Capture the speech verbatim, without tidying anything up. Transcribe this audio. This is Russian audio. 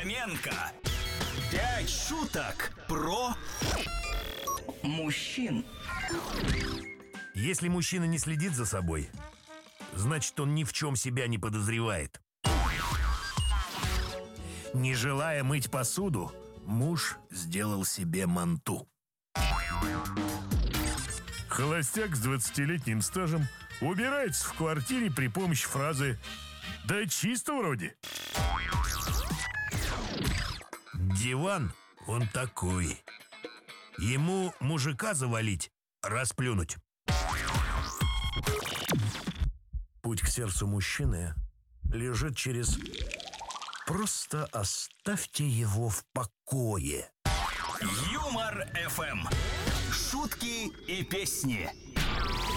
Фоменко. Пять шуток про мужчин. Если мужчина не следит за собой, значит, он ни в чем себя не подозревает. Не желая мыть посуду, муж сделал себе манту. Холостяк с двадцатилетним стажем убирается в квартире при помощи фразы «Да чисто вроде». Диван, он такой. Ему мужика завалить, расплюнуть. Путь к сердцу мужчины лежит через «Просто оставьте его в покое». Юмор эф эм. Шутки и песни.